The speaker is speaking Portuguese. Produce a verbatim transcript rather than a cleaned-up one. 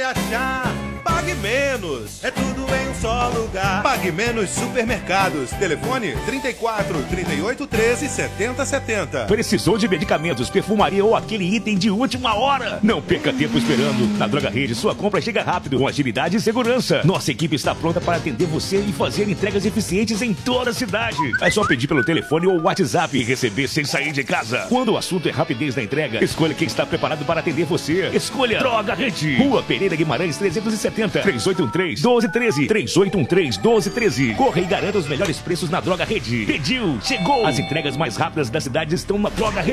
achar. Pague Menos, é tudo em um só lugar. Pague Menos Supermercados. Telefone trinta e quatro, trinta e oito, treze, setenta, setenta. Precisou de medicamentos, perfumaria ou aquele item de última hora? Não perca tempo esperando. Na Droga Rede, sua compra chega rápido, com agilidade e segurança. Nossa equipe está pronta para atender você e fazer entregas eficientes em toda a cidade. É só pedir pelo telefone ou WhatsApp e receber sem sair de casa. Quando o assunto é rapidez na entrega, escolha quem está preparado para atender você. Escolha Droga Rede. Rua Pereira Guimarães trezentos e setenta, três oito um três, um dois um três, três oito um três, um dois um três. Corra e garanta os melhores preços na Droga Rede. Pediu, chegou. As entregas mais rápidas da cidade estão na Droga Rede.